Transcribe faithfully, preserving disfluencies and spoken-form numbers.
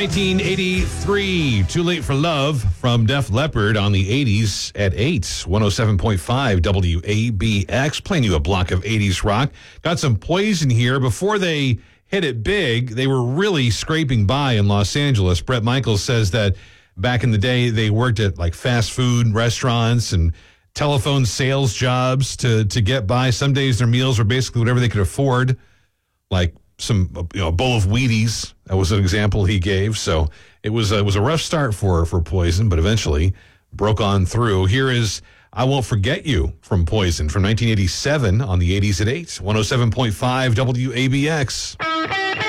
nineteen eighty-three, Too Late for Love from Def Leppard on the eighties at eight. one oh seven point five W A B X, playing you a block of eighties rock. Got some Poison here. Before they hit it big, they were really scraping by in Los Angeles. Bret Michaels says that back in the day, they worked at like fast food restaurants and telephone sales jobs to, to get by. Some days their meals were basically whatever they could afford, like some, you know, a bowl of Wheaties. That was an example he gave. So it was, it was a rough start for, for Poison, but eventually broke on through. Here is I Won't Forget You from Poison from nineteen eighty-seven on the eighties at eight. one oh seven point five W A B X.